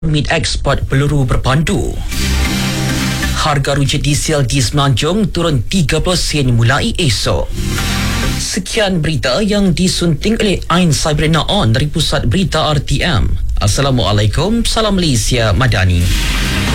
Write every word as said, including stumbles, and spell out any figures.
Mit ekspor peluru berpandu. Harga rujak diesel di Semenanjung turun tiga puluh sen mulai esok. Sekian berita yang disunting oleh Ain Sabrina On dari Pusat Berita R T M. Assalamualaikum, salam Malaysia Madani.